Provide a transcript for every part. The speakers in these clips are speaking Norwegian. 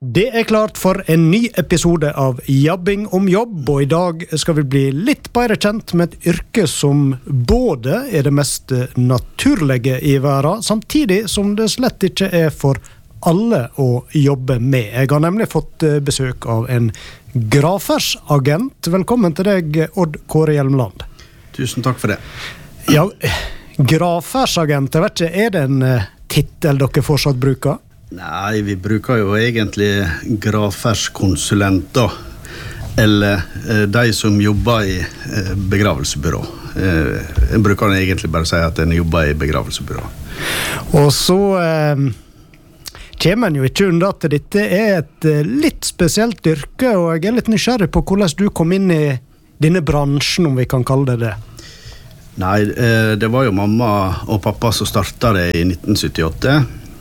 Det klart for en ny episode av Jabbing om jobb, og i dag skal vi bli litt bedre kjent med et yrke som både det mest naturlige i verden, samtidig som det slett ikke for alle å jobbe med. Jeg har nemlig fått besøk av en grafersagent. Velkommen til deg, Odd Kåre Hjelmland. Tusen takk for det. Ja, grafersagent, jeg vet ikke, det en titel dere fortsatt bruker? Nei, vi bruker jo egentlig graferskonsulenter, eller de som jobber i begravelsebyrå. Jeg bruker egentlig bare si at en jobber i begravelsebyrå. Og så kommer en jo ikke unna at dette et litt spesielt yrke, og jeg litt nysgjerrig på hvordan du kom inn i denne bransjen, om vi kan kalle det det. Nei, det var jo mamma og pappa som startet det i 1978.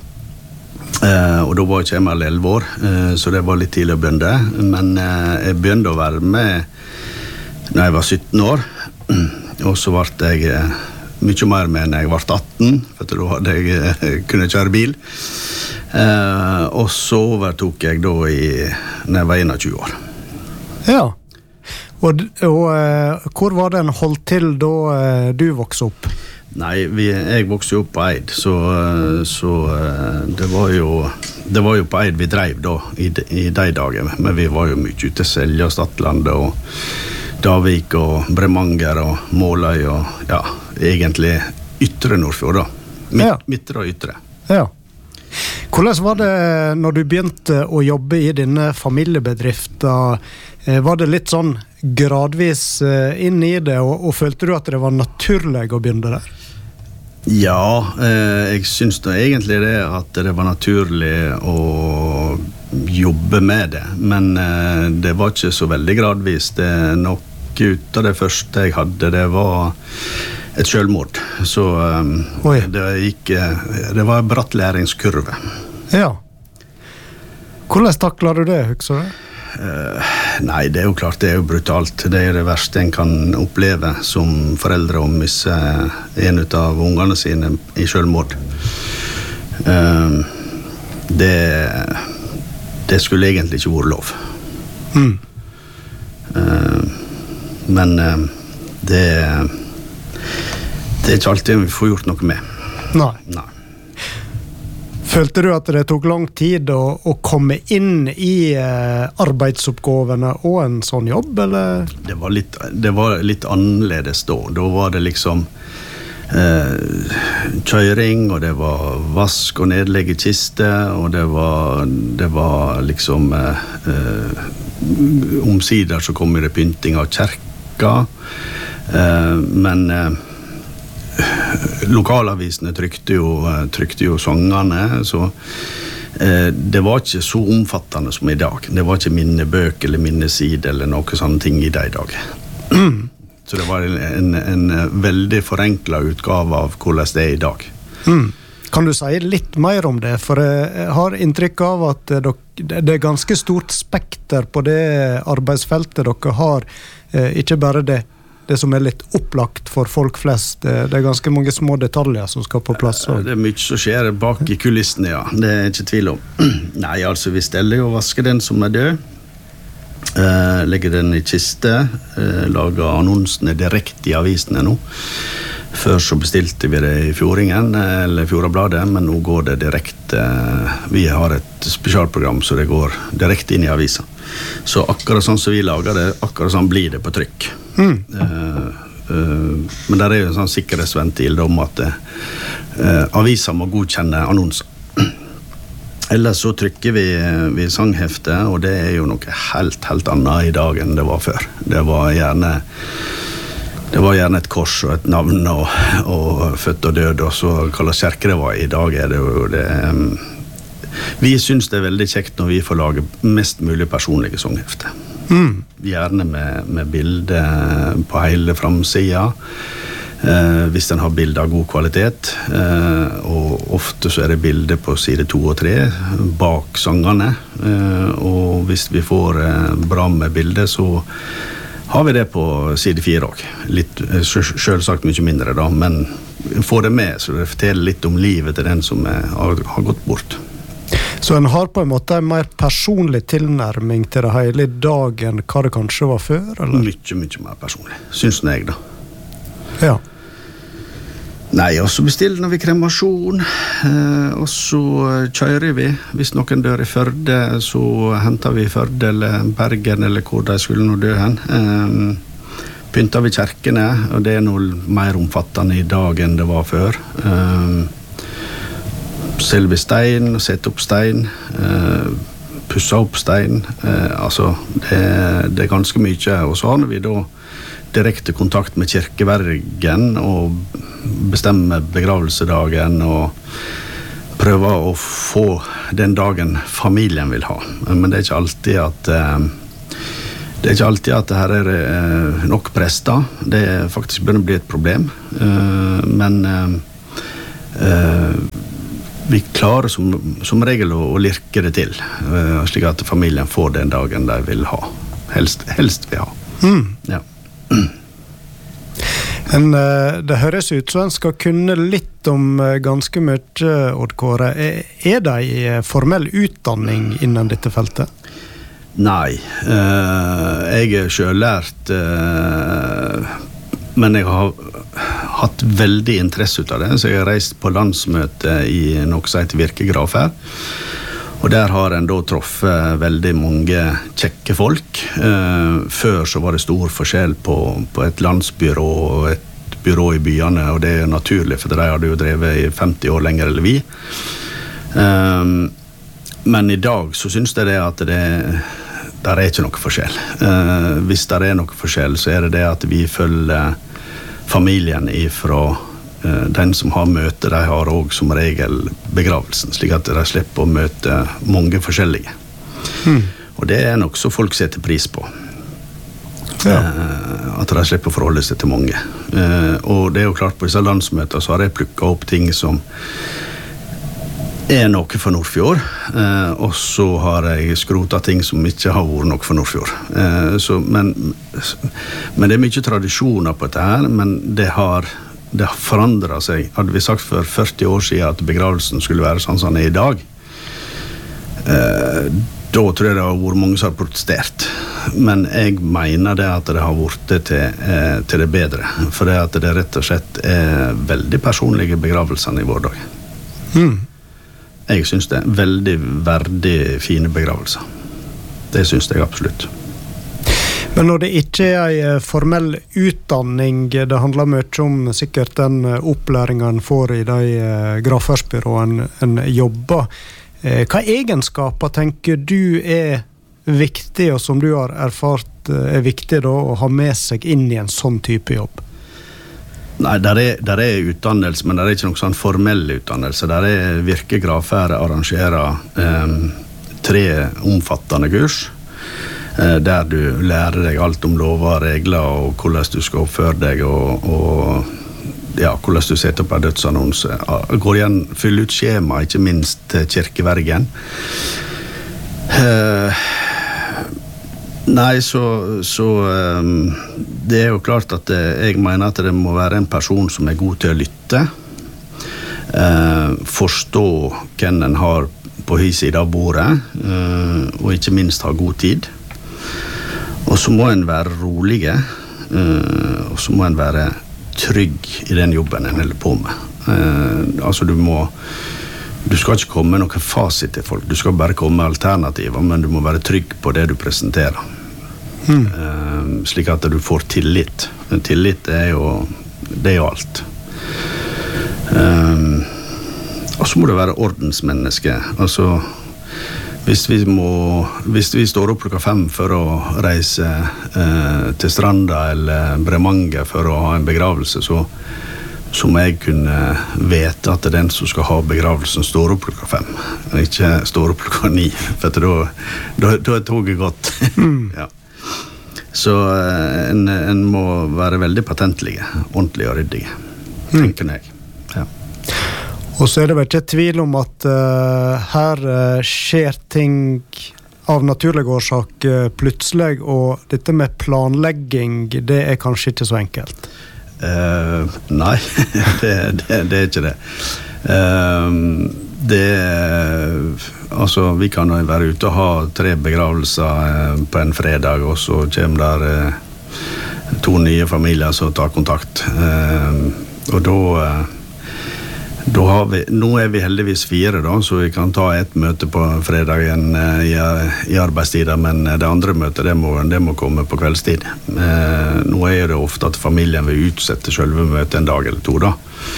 Og da var ikke jeg mer 11 år, så det var litt tidlig å begynne. Men jeg begynte å være med når jeg var 17 år, og så ble jeg mye mer med når jeg ble 18, for da hadde jeg kunne kjøre bil. Og så overtok jeg da når jeg var 21 år. Ja, og hvor var det en holdt til da du vokste opp? Nei, jeg vokste jo opp på Eid, så det var jo på Eid vi drev da, i de dager. Men vi var jo mye ute, Selja, Stadlandet og Davik og Bremanger og Måløy og ja, egentlig ytre Nordfjord da. Midtre og ytre. Ja. Hvordan var det når du begynte å jobbe i dine familiebedrifter? Var det litt sånn gradvis inn i det, og følte du at det var naturlig å begynne der? Ja, jeg synes da egentlig det at det var naturlig å jobbe med det, men det var ikke så veldig gradvis. Det nok ut av det første jeg hadde, det var et selvmord. Så det var en bratt læringskurve. Ja. Hvordan takler du det, husker du? Nei, det jo klart, det jo brutalt. Det det verste en kan oppleve som foreldre å miste en av ungene sine i selvmord. Det skulle egentlig ikke vært lov. Men det ikke alltid vi får gjort noe med. Nei. Følte du at det tok lang tid å komme inn i arbeidsoppgavene og en sånn jobb, eller? Det var litt annerledes da. Da var det liksom kjøring, og det var vask og nedlegge kiste, og det var liksom omsider så kom det pynting av kjerka, men lokalavisene trykte jo sangene, så det var ikke så omfattende som i dag. Det var ikke minnebøk eller minneside eller noe sånne ting i de dager. Så det var en veldig forenklet utgave av hvordan det i dag. Kan du si litt mer om det? For jeg har inntrykk av at det ganske stort spekter på det arbeidsfeltet dere har, ikke bare det som litt opplagt for folk flest. Det ganske mange små detaljer som skal på plass. Det mye som skjer bak i kulissene, ja. Det ikke tvil om. Nei, altså vi steller jo og vasker den som død, legger den i kiste, lager annonsene direkte i avisene nå. Før så bestilte vi det i Fjordingen, eller Fjordabladet, men nå går det direkte. Vi har et spesialprogram, så det går direkte inn i avisen. Så akkurat sånn som vi lager det, akkurat sånn blir det på trykk. Men der jo en sånn sikkerhetsventil om at avisen må godkjenne annonser. Ellers så trykker vi sanghefte, og det jo noe helt annet i dag enn det var før. Det var gjerne et kors og et navn og født og død, og så hva kjerke det var. I dag det jo det. Vi synes det veldig kjekt når vi får lage mest mulig personlige sanghefte. Gjerne med bilder på hele framsida, hvis den har bilder av god kvalitet, og ofte så det bilder på side 2 og 3 bak sangene, og hvis vi får bra med bilder så har vi det på side 4 også. Selvsagt mye mindre da, men får det med, så det forteller litt om livet til den som har gått bort. Så Så en har på en måte en mer personlig tilnærming til det hele I dag enn hva det kanskje var før, eller? Mye mer personlig, synes jeg da. Ja. Nei, og så bestiller vi kremasjon, og så kjører vi. Hvis noen dør I Førde, så henter vi Førde eller Bergen, eller hvor de skulle nå dø hen. Pynter vi kjerkene, og det noe mer omfattende I dag enn det var før. Selger vi stein, setter opp stein, pusser opp stein. Altså, det ganske mye. Og så har vi da direkte kontakt med kirkevergen og bestemmer begravelsedagen og prøver å få den dagen familien vil ha. Men det ikke alltid at det her nok prester. Det faktisk begynner å bli et problem. Men vi klarer som regel å lirke det til, slik at familien får den dagen de vil ha. Helst vil ha. Ja. Det høres ut som en skal kunne litt om ganske mye, Odd Kåre. Det en formell utdanning innen dette feltet? Nei, jeg selv lært, men jeg har hatt veldig interesse ut av det, så jeg har reist på landsmøte I noe som heter Virkegraf her. Og der har en da truffet veldig mange kjekke folk. Før så var det stor forskjell på et landsbyrå og et byrå I byene, og det naturlig, for de hadde jo drevet I 50 år lenger eller vi. Men I dag så synes jeg det at der ikke noe forskjell. Hvis der noe forskjell, så det det at vi følger familien ifra den som har møte, de har også som regel begravelsen, slik at de slipper å møte mange forskjellige. Og det nok så folk setter pris på. Ja. At de slipper å forholde seg til mange. Og det jo klart, på disse landsmøter så har jeg plukket opp ting som noe for Nordfjord, og så har jeg skrotet ting som ikke har vært noe for Nordfjord. Men det mye tradisjoner på dette her, men det har forandret seg. Hadde vi sagt for 40 år siden at begravelsen skulle være sånn som den I dag, da tror jeg det har vært mange som har protestert. Men jeg mener det at det har vært til det bedre, for det at det rett og slett veldig personlige begravelsene I vår dag. Jeg synes det veldig verdig fine begravelser. Det synes jeg absolutt. Men når det ikke en formell utdanning, det handler mye om sikkert den opplæringen en får I de gravferdsbyråene en jobber. Hva egenskaper tenker du viktig, og som du har erfart viktig da, å ha med seg inn I en sånn type jobb? Nei, der utdannelse, men der ikke noen sånn formell utdannelse. Der Virkegraf arrangerer 3 omfattende kurs, der du lærer deg alt om lover og regler og hvordan du skal oppføre deg og ja, hvordan du setter opp en dødsannonse. Går igjen, fyll ut skjema, ikke minst kirkevergen. Nei, så det jo klart at jeg mener at det må være en person som god til å lytte, forstå hvem en har på hin side av bordet, og ikke minst ha god tid. Og så må en være rolige, og så må en være trygg I den jobben en holder på med. Altså du skal ikke komme med noen fasit til folk, du skal bare komme med alternativer, men du må være trygg på det du presenterer. Slik at du får tillit. Tillit jo alt. Og så må du være ordensmenneske. Altså, hvis vi står opp klokka 5 for å reise til Stranda eller Bremanger for å ha en begravelse, så må jeg kunne vete at den som skal ha begravelsen står opp klokka 5, og ikke står opp klokka 9, for da toget gått. Ja. Så en må være veldig patentlige, ordentlige og ryddige, tenker jeg. Ja. Og så det vel ikke tvil om at her skjer ting av naturlige årsak plutselig, og dette med planlegging, det kanskje ikke så enkelt. Nei, det ikke det. altså, vi kan jo være ute og ha 3 begravelser på en fredag, og så kommer der 2 nye familier som tar kontakt. Og da har vi, nå vi heldigvis 4 da, så vi kan ta et møte på fredagen i arbeidstida, men det andre møtet det må komme på kveldstid. Nå det ofte at familien vil utsette selve møtet en dag eller 2 da.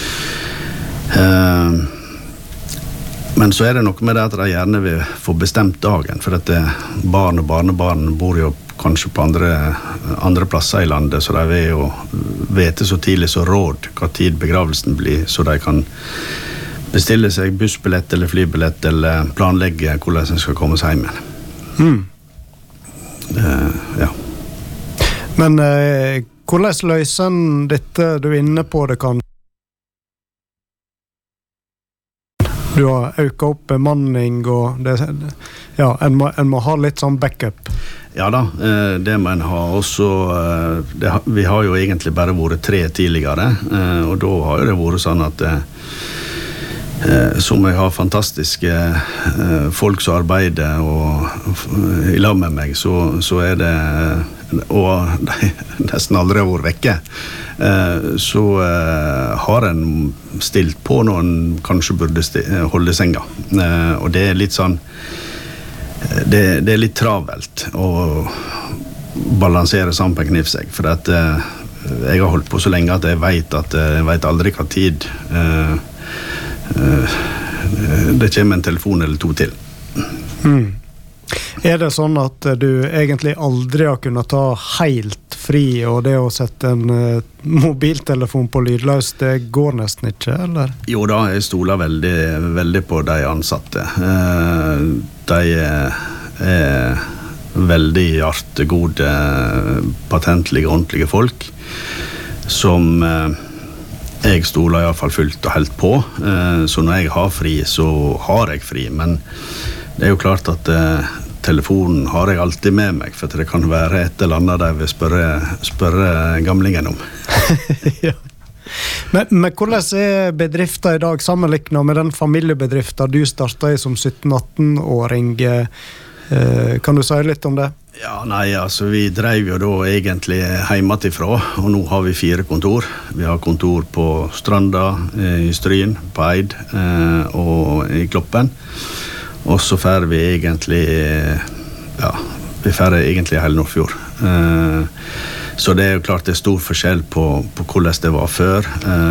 Men så det noe med det at de gjerne vil få bestemt dagen, for at barn og barnebarn bor jo kanskje på andre plasser i landet, så de vil jo vite så tidlig så råd hva tid begravelsen blir, så de kan bestille seg bussbillett eller flybillett, eller planlegge hvordan de skal komme seg hjem igjen. Ja. Men hvordan løser en dette du inne på det kan? Du har økt opp bemanning, og det, ja, en må ha litt sånn backup. Ja da, det må en ha også. Vi har jo egentlig bare vært 3 tidligere, og da har det vært sånn at som jeg har fantastiske folk som arbeider og i lag med meg, så det og de nesten aldri har vært vekke, så har en stilt på når en kanskje burde holde senga, og det litt sånn det litt travelt å balansere sammen på en knivsegg, for at jeg har holdt på så lenge at jeg vet aldri hva tid det kommer en telefon eller 2 til. Det sånn at du egentlig aldri har kunnet ta helt fri, og det å sette en mobiltelefon på lydløs, det går nesten ikke, eller? Jo da, jeg stoler veldig på de ansatte. De veldig hjertegode, patentlige, ordentlige folk, som jeg stoler I hvert fall fullt og helt på. Så når jeg har fri, så har jeg fri, men det jo klart at telefonen har jeg alltid med meg, for det kan være et eller annet de vil spørre gamlingen om. Ja. Men hvordan bedriften I dag sammenlignet med den familiebedriften du startet I som 17-18-åring? Kan du si litt om det? Ja, nei, altså vi drev jo da egentlig hjemmetifra, og nå har vi 4 kontor. Vi har kontor på Stranda, I Stryn, på Eid og I Kloppen. Og så færre vi egentlig hele Nordfjord. Så det jo klart det stor forskjell på hvordan det var før.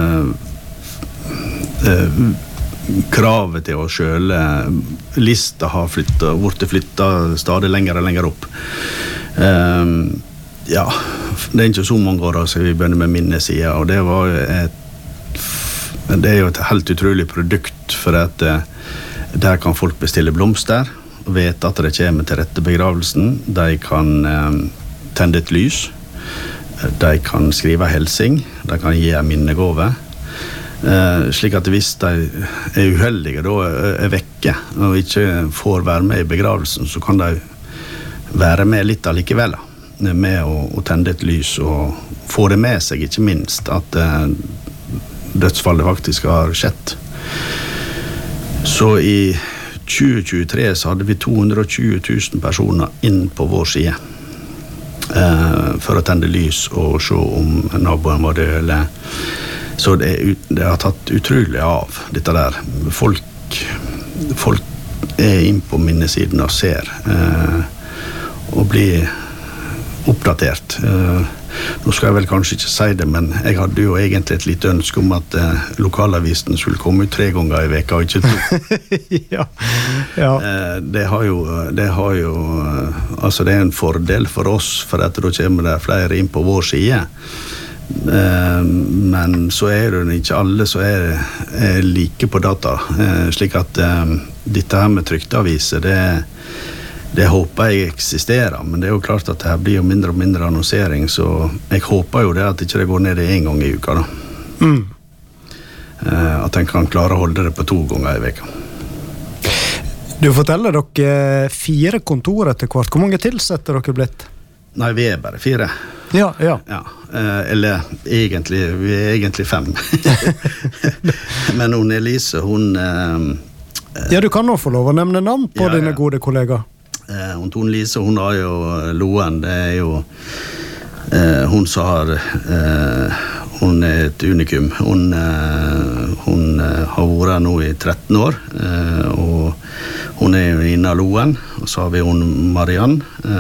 Kravet til å kjøle lista har flyttet stadig lenger og lenger opp. Ja, det ikke så mange år så vi begynner med minnesida, og det var det jo et helt utrolig produkt, for at der kan folk bestille blomster, vite at det kommer til rette begravelsen, de kan tende et lys, de kan skrive helsing, de kan gi en minnegave, slik at hvis de uheldige da vekke og ikke får være med I begravelsen, så kan de være med litt allikevel, med å tende et lys og få det med seg, ikke minst at dødsfallet faktisk har skjedd. Så I 2023 så hadde vi 220 000 personer inn på vår side for å tende lys og se om naboen var død eller. Så det har tatt utrolig av dette der. Folk inn på minnesiden og ser og blir oppdatert. Nå skal jeg vel kanskje ikke si det, men jeg hadde jo egentlig et lite ønske om at lokalavisen skulle komme ut 3 ganger I veka, og ikke 2. Ja. Ja. Det har jo altså det en fordel for oss, for at da kommer det flere inn på vår side. Men så det ikke alle som like på data, slik at dette her med trykte aviser, det håper jeg eksisterer, men det jo klart at det her blir jo mindre og mindre annonsering, så jeg håper jo det at ikke det går ned I 1 gang I uka da. At en kan klare å holde det på 2 ganger I veka. Du forteller dere 4 kontor etter hvert. Hvor mange tilsetter dere blitt? Nei, vi bare 4. Ja. Eller egentlig, vi egentlig 5. Men hun Elise, hun Ja, du kan nå få lov å nevne navn på dine gode kollegaer. Tone Lise, hun har jo Loen, det jo hun som har hun et unikum. Hun har vært nå i 13 år, og hun jo inne av Loen, og så har vi hun Mariann.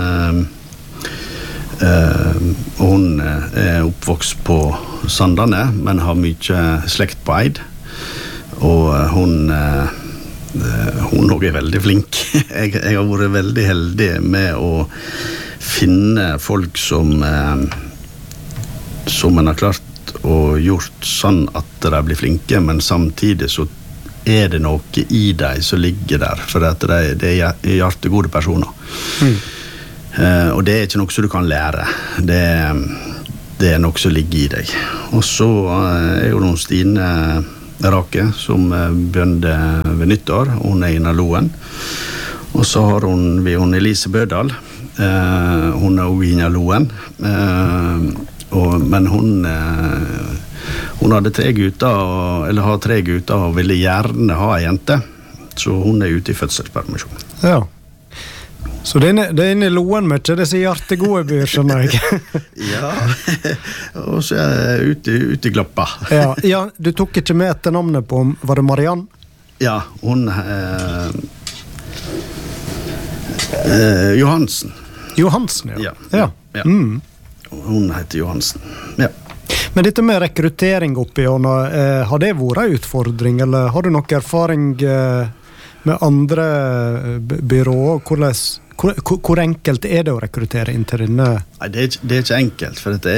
Hun oppvokst på Sandane, men har mye slekt på Eid, og hun også veldig flink. Jeg har vært veldig heldig med å finne folk som en har klart og gjort sånn at de blir flinke, men samtidig så det noe i deg som ligger der, for at det hjertegode personer. Og det ikke noe som du kan lære. Det noe som ligger i deg. Og så jo noen Stine Rake som begynte ved nyttår. Hun inne av Loen. Og så har hun Elise Bødal. Hun også inne av Loen. Men hun hadde 3 gutter, eller har 3 gutter, og ville gjerne ha en jente. Så hun ute i fødselspermisjon. Ja. Så det inne i Loen med ikke disse hjertegode byr, skjønner jeg. Ja, og så ute i Gloppa. Ja, du tok ikke med etter navnet på, var det Mariann? Ja, hun Johansen. Johansen, ja. Hun heter Johansen, ja. Men dette med rekruttering oppi årene, har det vært en utfordring, eller har du noen erfaring med andre byråer? Hvor enkelt det å rekruttere inn til denne? Nei, det ikke enkelt, for at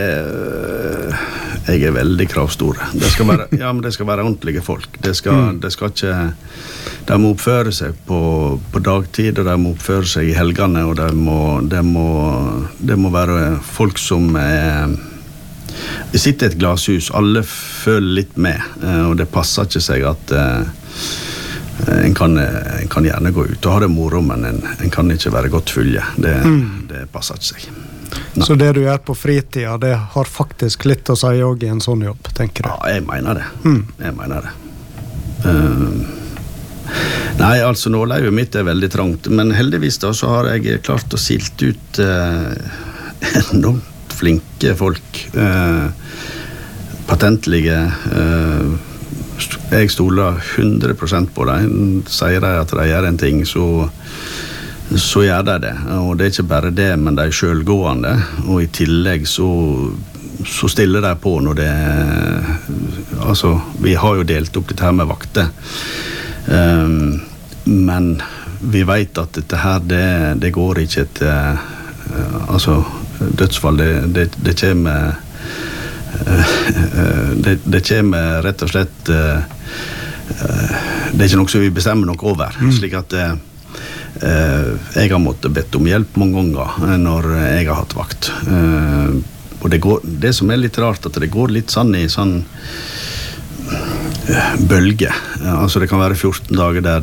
jeg veldig kravstor. Det skal være ordentlige folk. Det skal ikke, de må oppføre seg på dagtid, og de må oppføre seg i helgene, og det må være folk som vi sitter i et glashus, alle føler litt med, og det passer ikke seg at en kan gjerne gå ut og ha det moro, men en kan ikke være godt fulle. Det passer ikke seg. Nei. Så det du gjør på fritida, det har faktisk litt å si også i en sånn jobb, tenker du? Ja, jeg mener det. Jeg mener det. Nei, altså nåløyet mitt veldig trangt, men heldigvis da så har jeg klart å silt ut enormt flinke folk, patentlige. Jeg stoler 100% på dem. Sier de at de gjør en ting, så gjør de det. Og det ikke bare det, men de selvgående. Og i tillegg så stiller de på når det altså, vi har jo delt opp dette her med vakter. Men vi vet at dette her, det går ikke til altså, dødsfall, det kommer det kommer rett og slett det ikke noe som vi bestemmer noe over, slik at jeg har måttet bedt om hjelp mange ganger når jeg har hatt vakt, og det som litt rart at det går litt sånn i sånn bølge, altså det kan være 14 dager der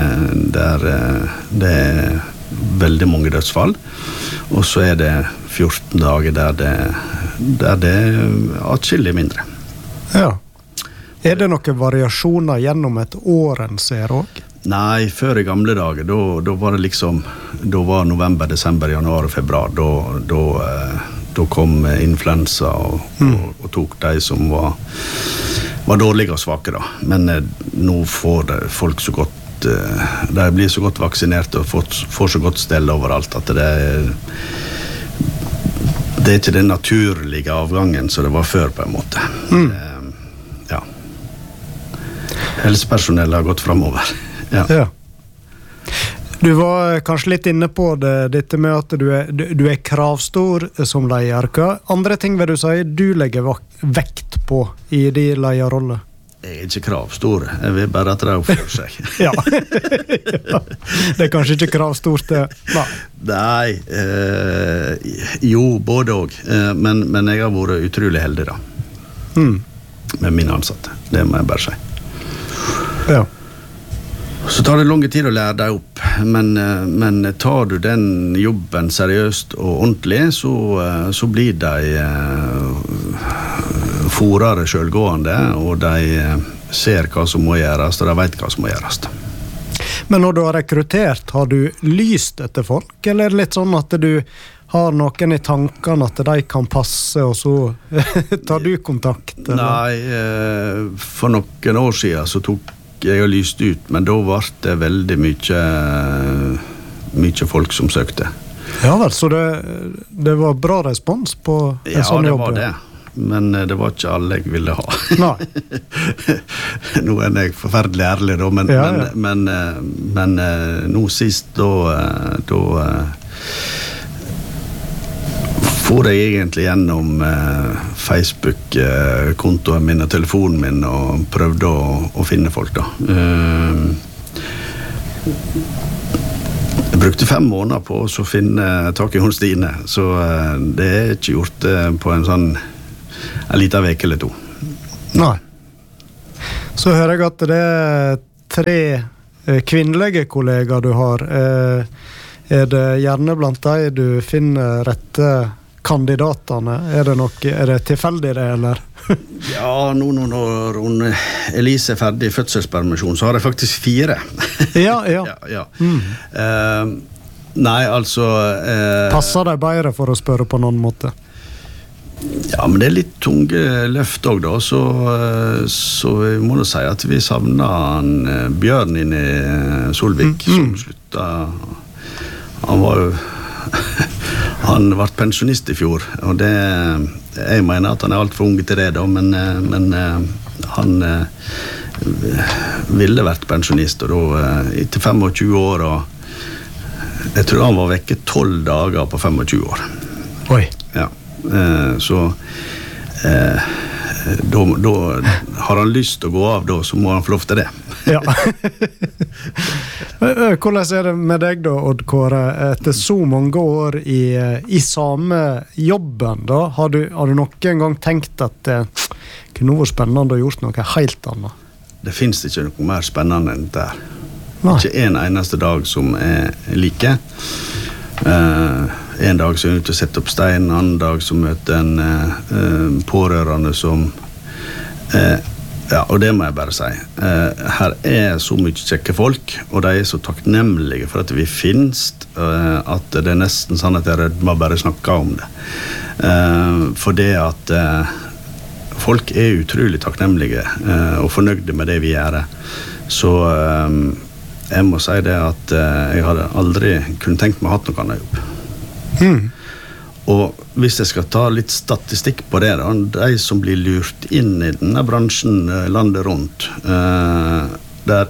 det veldig mange dødsfall, og så det 14 dager der det atskillig mindre. Ja. Det noen variasjoner gjennom et år en ser også? Nei, før i gamle dager, da var det liksom, da var november, desember, januar og februar, da kom influensa og tok de som var dårlige og svake da. Men nå får folk så godt, de blir så godt vaksinert og får så godt stell overalt at det ikke den naturlige avgangen som det var før på en måte. Ja. Helsepersonell har gått fremover. Ja. Du var kanskje litt inne på dette med at du kravstor som leder. Hva andre ting vil du si du legger vekt på i de lederroller? Jeg ikke kravstor, jeg vil bare at de oppfører seg. Ja. Det kanskje ikke kravstort det. Nei, jo, både og. Men jeg har vært utrolig heldig da. Med mine ansatte, det må jeg bare si. Ja. Så tar det lange tid å lære deg opp, men tar du den jobben seriøst og ordentlig, så blir de forere selvgående, og de ser hva som må gjøres, og de vet hva som må gjøres. Men når du har rekruttert, har du lyst etter folk, eller er det litt sånn at du har noen i tankene at de kan passe, og så tar du kontakt? Eller? Nei, for noen år siden så tok jeg og lyst ut, men da var det veldig mye folk som søkte. Ja vel, så det var bra respons på en sånn jobb? Ja, det var det. Men det var ikke alle jeg ville ha. Nei. Nå jeg forferdelig ærlig da, men nå sist da får jeg egentlig gjennom Facebook-kontoen min og telefonen min og prøvde å finne folk da. Jeg brukte 5 måneder på å finne tak i hos Stine, så det ikke gjort på en sånn en liten vek eller 2. Nei. Så hører jeg at det 3 kvinnelige kollegaer du har. Er det gjerne blant deg du finner rette kandidatene? Er det tilfeldig det, eller? Ja, nå når Elise ferdig i fødselspermisjon, så har jeg faktisk 4. ja. Nei, altså... Passer det bedre for å spørre på noen måte? Ja, men det litt tunge løft også da, så vi må jo si at vi savner Bjørn inne i Solvik, som sluttet. Han var jo han ble pensjonist i fjor, og jeg mener at han alt for ung til det da, men han ville vært pensjonist, og da etter 25 år, og jeg tror han var vekke 12 dager på 25 år. Oi. Ja. Så da har han lyst til å gå av da, så må han få lov til det. Ja. Hvordan er det med deg da, Odd Kåre, etter så mange år i samme jobben da? Har du noen gang tenkt at det kunne vært spennende å gjort noe helt annet? Det finnes ikke noe mer spennende enn det der. Ikke en eneste dag som like. En dag så er jeg ute og setter opp stein, en annen dag så møter en pårørende som ja, og det må jeg bare si, her så mye kjekke folk, og de så takknemlige for at vi finnes, at det nesten sånn at jeg rødmer bare snakke om det, for det at folk utrolig takknemlige og fornøyde med det vi gjør, så jeg må si det at jeg hadde aldri kunnet tenkt meg å ha hatt noe annet jobb. Og hvis jeg skal ta litt statistikk på det da, de som blir lurt inn i denne bransjen landet rundt, der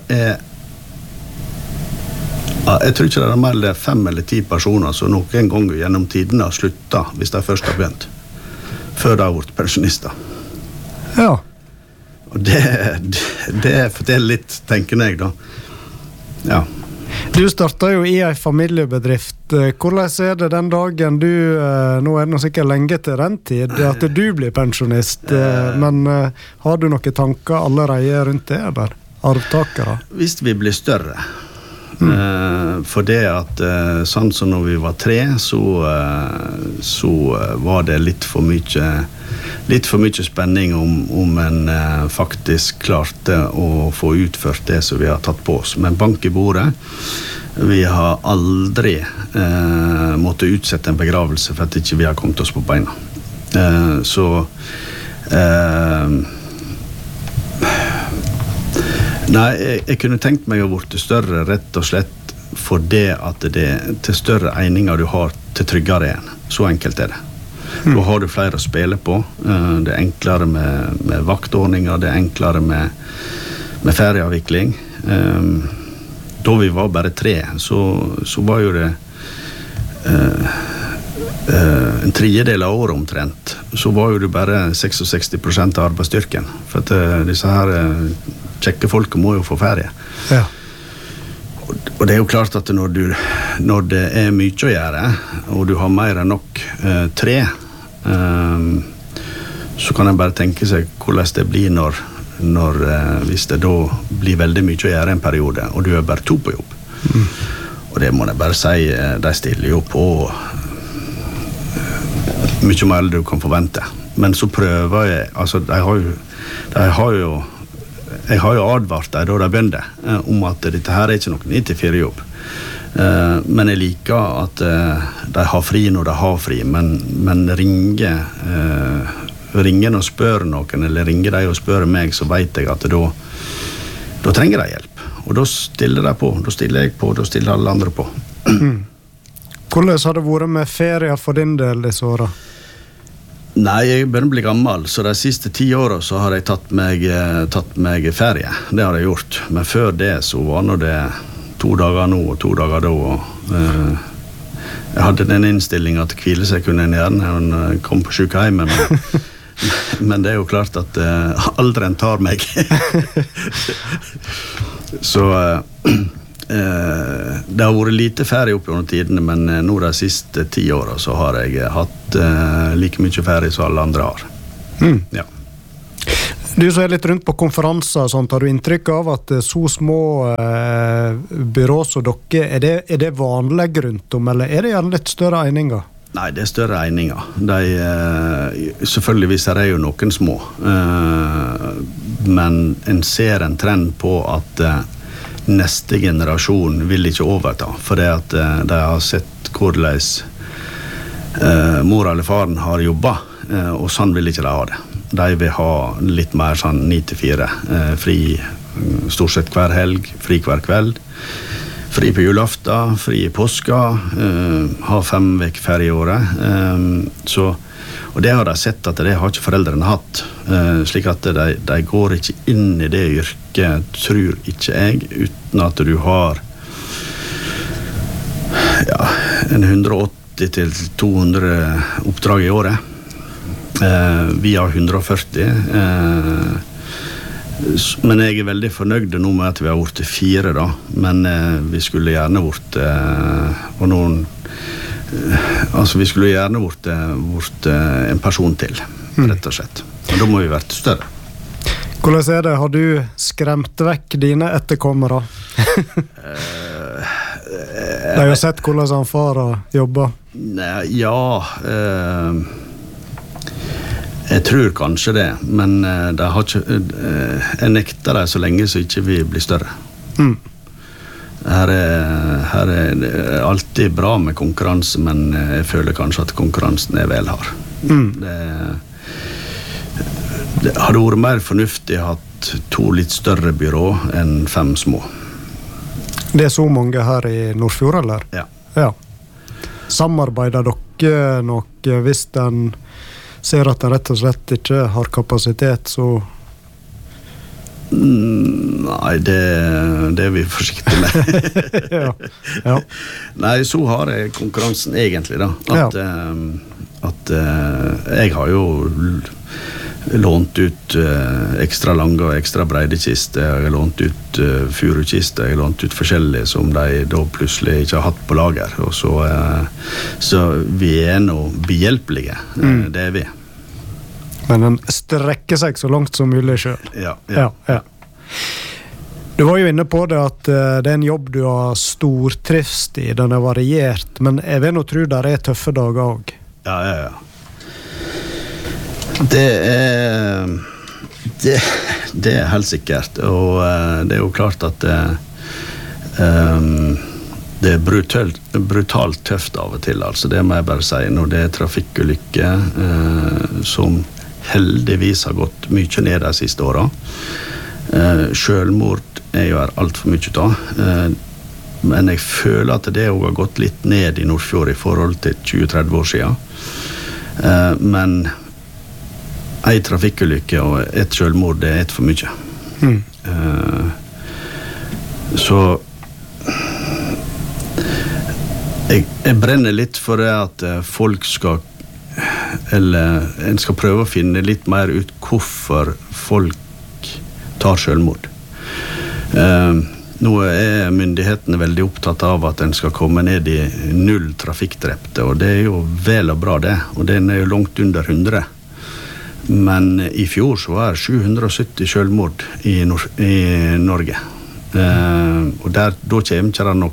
jeg tror ikke det mer enn 5 eller 10 personer som noen gang gjennom tiden har sluttet, hvis de først har begynt, før de har vært pensjonister. Ja. Og det forteller litt, tenker jeg da. Ja. Du startet jo i en familiebedrift. Hvordan er det den dagen du, nå det nå sikkert lenge til den tid, at du blir pensjonist, men har du noen tanker allerede rundt det, eller arvtakere? Hvis vi blir større, for det at sånn som når vi var 3, så var det litt for mye spenning om en faktisk klarte å få utført det som vi har tatt på oss. Men bank i bordet, vi har aldri måttet utsette en begravelse for at ikke vi har kommet oss på beina. Nei, jeg kunne tenkt meg å bli større rett og slett for det at det til større egninger du har, til tryggere igjen. Så enkelt det. Da har du flere å spille på. Det enklere med vaktordninger, det enklere med ferieavvikling. Da vi var bare 3, så var jo det en tredjedel av året omtrent, så var jo det bare 66% av arbeidsstyrken. For at disse her kjekke folket må jo få ferie. Ja. Og det jo klart at når det mye å gjøre, og du har mer enn nok 3, så kan en bare tenke seg hvordan det blir når hvis det da blir veldig mye å gjøre en periode, og du bare 2 på jobb. Og det må jeg bare si, de stiller jo på mye mer du kan forvente. Men så prøver jeg, altså de har jo jeg har jo advart deg da de begynte om at dette her ikke noen 9-4-jobb. Men jeg liker at de har fri når de har fri, men ringer og spør noen, eller ringer de og spør meg, så vet jeg at da trenger de hjelp. Og da stiller de på, da stiller jeg på, da stiller alle andre på. Hvordan har det vært med ferie for din del disse årene? Nei, jeg begynner å bli gammel, så de siste 10 årene så har jeg tatt meg ferie. Det har jeg gjort. Men før det så var det 2 dager nå og 2 dager da. Jeg hadde den innstillingen at hvile seg kunne en gjerne når jeg kom på sykehjemmet, men det er jo klart at alderen tar meg. Så det har vært lite ferie opp under tidene, men nå de siste 10 årene så har jeg hatt like mye ferie som alle andre har. Ja. Du som er litt rundt på konferanser og sånt, har du inntrykk av at så små byrå som dere, er det vanlig rundt om, eller er det gjerne litt større egninger? Nei, det er større egninger. Selvfølgelig er det jo noen små, men en ser en trend på at neste generasjon vil ikke overta, for det at de har sett hvordan mor eller faren har jobbet, og sånn vil ikke de ha det. De vil ha litt mer sånn 9-4, fri stort sett hver helg, fri hver kveld, fri på julaften, fri i påska, ha 5 veker ferie i året. Og det har de sett at det har ikke foreldrene hatt, slik at de går ikke inn i det yrket, tror ikke jeg, uten at du har en 180-200 oppdrag i året. Vi har 140, men jeg er veldig fornøyd nå med at vi har vært 4 da, men vi skulle gjerne vært vi skulle gjerne vært en person til, rett og slett. Og da må vi vært større. Hvordan er det? Har du skremt vekk dine etterkommere? De har sett hvordan han far har jobbet. Jeg tror kanskje det, men jeg nekter det så lenge så ikke vi blir større. Her er det alltid bra med konkurranse, men jeg føler kanskje at konkurransen er vel hard. Det hadde vært mer fornuftig å ha 2 litt større byrå enn 5 små. Det er så mange her i Nordfjord, eller? Ja. Samarbeider dere nok hvis den ser at den rett og slett ikke har kapasitet, så... Nei, det er vi forsiktige med. Ja. Nei, så har jeg konkurransen egentlig da. At jeg har jo lånt ut ekstra lange og ekstra breide kister, jeg har lånt ut furukister, jeg har lånt ut forskjellige som de da plutselig ikke har hatt på lager, og så vi er nå behjelpelige, det er vi. Men den strekker seg så langt som mulig selv. Ja. Du var jo inne på det at det er en jobb du har stortrivst i, den er variert, men jeg vil nå tro det er tøffe dager også. Ja. Det er helt sikkert, og det er jo klart at det er brutalt tøft av og til, altså det må jeg bare si, når det er trafikkulykker som heldigvis har gått mye ned de siste årene. Selvmord er jo alt for mye da, men jeg føler at det også har gått litt ned i Nordfjord i forhold til 20-30 år siden. Men en trafikkulykke og et selvmord, det er et for mye. Så jeg brenner litt for det at folk skal, eller en skal prøve å finne litt mer ut hvorfor folk tar selvmord. Nå er myndighetene veldig opptatt av at en skal komme ned i 0 trafikkdrepte, og det er jo vel og bra det, og den er jo langt under 100. Men i fjor så var det 770 selvmord i Norge. Og da kommer ikke det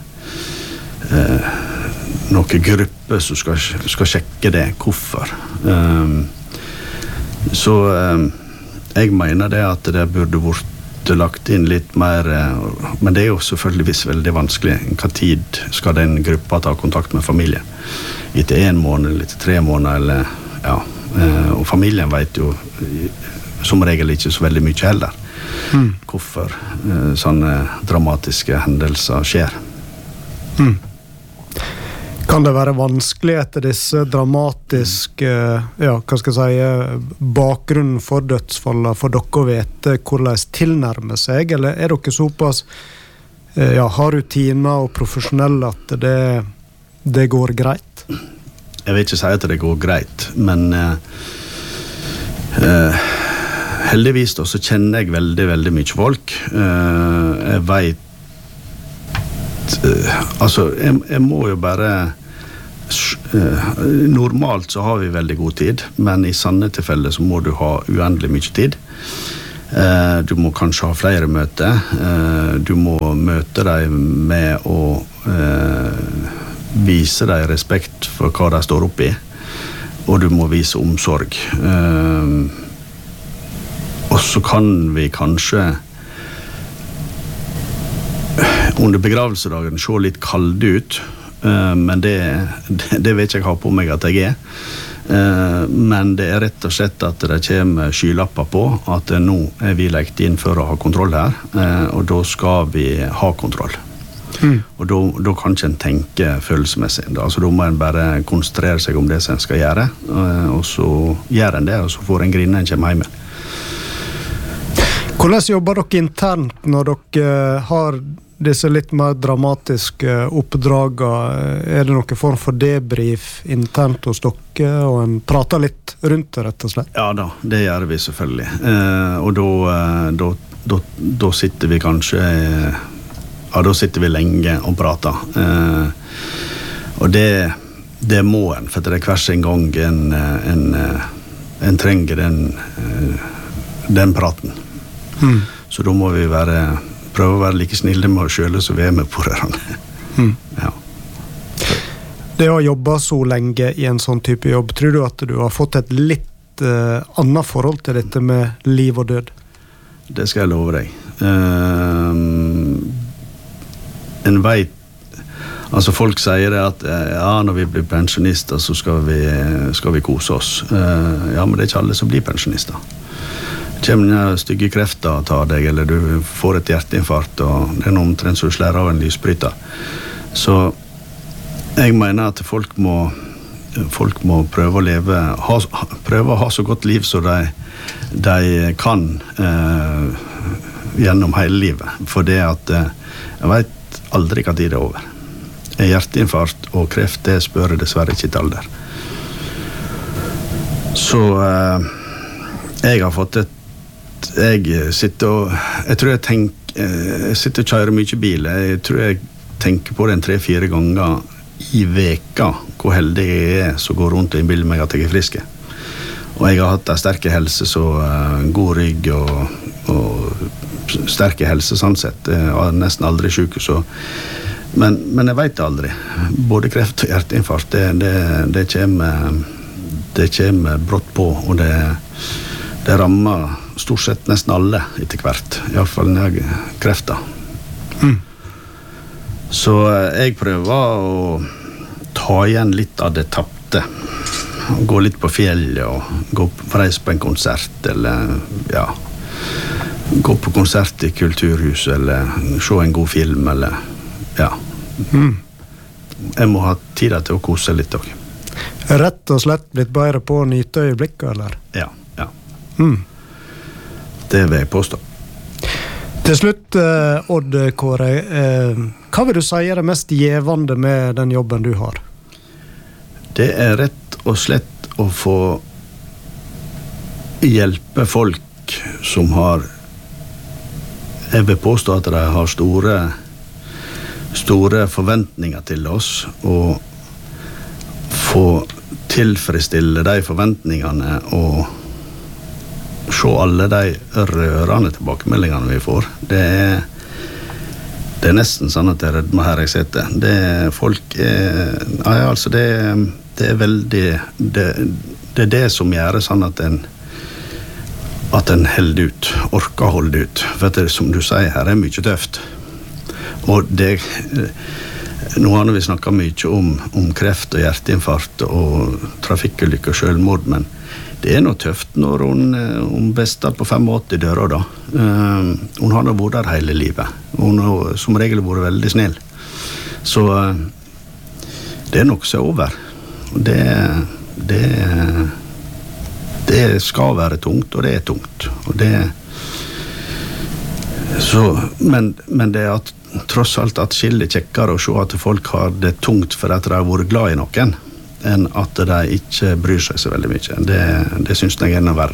noen grupper som skal sjekke det, hvorfor. Så jeg mener det at det burde vært måtte lagt inn litt mer, men det jo selvfølgelig veldig vanskelig. Hva tid skal den gruppa ta kontakt med familien? Etter 1 måned, eller etter 3 måneder, eller, ja. Og familien vet jo som regel ikke så veldig mye heller. Hvorfor sånne dramatiske hendelser skjer. Kan det være vanskelig etter disse dramatiske, ja, hva skal jeg si, bakgrunnen for dødsfallet for dere å vite hvordan tilnærme seg, eller dere såpass, ja, har rutiner og profesjonelle at det går greit? Jeg vil ikke si at det går greit, men heldigvis da, så kjenner jeg veldig, veldig mye folk. Jeg vet altså, jeg må jo bare normalt så har vi veldig god tid, men i sanne tilfeller så må du ha uendelig mye tid. Du må kanskje ha flere møter. Du må møte dem med å vise dem respekt for hva de står oppe i, og du må vise omsorg. Og så kan vi kanskje under begravelsedagen se litt kalde ut, men det vet jeg ha på meg at jeg men det rett og slett at det kommer skylapper på at nå vi lagt inn for å ha kontroll her, og da skal vi ha kontroll. Og da kan ikke en tenke følelsesmessig. Altså, da må en bare konsentrere seg om det som en skal gjøre, og så gjør en det, og så får en grine en kommer hjem. Hvordan jobber dere internt når dere har disse litt mer dramatiske oppdragene? Det noen form for debrief internt hos dere, og en prater litt rundt det, rett og slett? Ja da, det gjør vi selvfølgelig. Og da sitter vi kanskje... Ja, da sitter vi lenge og prater. Og det må en, for det hver sin gang en trenger den praten. Så da må vi prøve å være like snille med oss selv som vi med pårørende. Ja. Det å jobbe så lenge i en sånn type jobb, tror du at du har fått et litt annet forhold til dette med liv og død? Det skal jeg love deg. En vet, altså folk sier det at ja, når vi blir pensjonister så skal vi kose oss. Ja, men det ikke alle som blir pensjonister. Kommer denne stygge krefter og tar deg, eller du får et hjerteinfarkt, og det noe omtrent så du slår av en lysbryter. Så jeg mener at folk må prøve å leve, prøve å ha så godt liv som de kan gjennom hele livet. For det at jeg vet aldri hva tid det over. Hjerteinfarkt og kreft, det spør jeg dessverre ikke til alder. Så jeg har fått jeg sitter og kjører mye bil. Jeg tror jeg tenker på den 3-4 ganger i veka hvor heldig jeg som går rundt og innbiller meg at jeg frisk. Og jeg har hatt en sterke helse, så god rygg og sterke helse sånn sett. Jeg har nesten aldri syk, så men jeg vet det aldri. Både kreft og hjerteinfarkt, det kommer brått på, og det rammer stort sett nesten alle etter hvert, i hvert fall når jeg krefter. Så jeg prøver å ta igjen litt av det tappte. Gå litt på fjellet og reise på en konsert, eller ja, gå på konsert i kulturhuset, eller se en god film, eller ja. Jeg må ha tid til å kose litt også. Rett og slett blitt bedre på å nyte øyeblikket, eller? Ja. Det vil jeg påstå. Til slutt, Odd Kåre, hva vil du si det mest gjevende med den jobben du har? Det rett og slett å få hjelpe folk som har, jeg vil påstå at de har store forventninger til oss, og få tilfredsstille de forventningene og se alle de rørende tilbakemeldingene vi får. Det nesten sånn at jeg rødmer her jeg sitter. Altså det veldig, det det som gjør sånn at at en holder ut, orker å holde ut. For det, som du sier, her mye tøft. Og det, nå har vi snakket mye om kreft og hjerteinfarkt og trafikkulykker og selvmord, men det noe tøft når hun bestet på 85 døra da. Hun har vært der hele livet. Hun har som regel vært veldig snill. Så det nok så over. Det skal være tungt, og det tungt. Og men det at tross alt at skille kjekkere å se at folk har det tungt for at de har vært glad i noen, enn at de ikke bryr seg så veldig mye. Det synes jeg enda verre.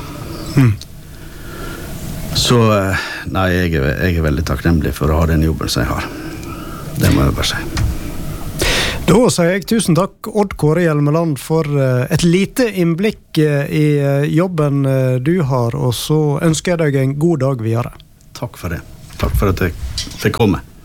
Så nei, jeg veldig takknemlig for å ha den jobben som jeg har. Det må jeg bare si. Da sier jeg tusen takk, Odd Kåre Hjelmeland, for et lite innblikk i jobben du har, og så ønsker jeg deg en god dag videre. Takk for det. Takk for at jeg fikk komme.